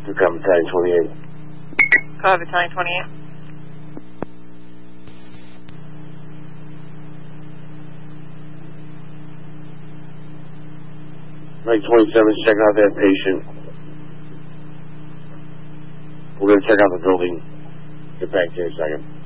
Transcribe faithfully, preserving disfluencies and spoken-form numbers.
To come Battalion twenty-eight. Copy, Battalion twenty-eight. Mike twenty-seven, check out that patient. We're going to check out the building. Get back to you in a second.